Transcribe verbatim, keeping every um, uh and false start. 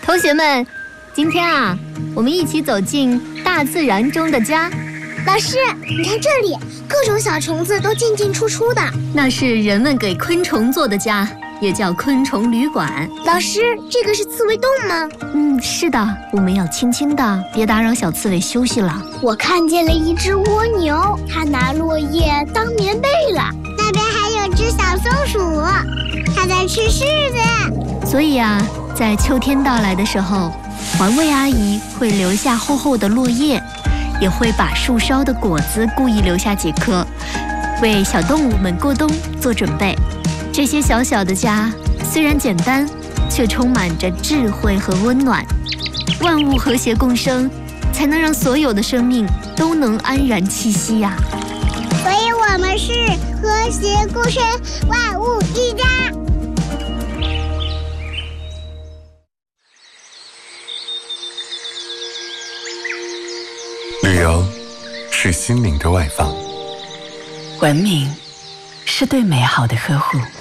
同学们，今天啊，我们一起走进大自然中的家。 老师，你看这里，各种小虫子都进进出出的。 那是人们给昆虫做的家，也叫昆虫旅馆。 老师，这个是刺猬洞吗？ 嗯，是的，我们要轻轻的，别打扰小刺猬休息了。 我看见了一只蜗牛，它拿落叶当棉被了。那边还有只小松鼠，它在吃柿子。 所以啊，在秋天到来的时候，环卫阿姨会留下厚厚的落叶，也会把树梢的果子故意留下几颗，为小动物们过冬做准备。这些小小的家虽然简单，却充满着智慧和温暖。万物和谐共生，才能让所有的生命都能安然栖息呀、啊。 所以我们是和谐共生，万物一家。 旅游是心灵的外放， 文明是对美好的呵护。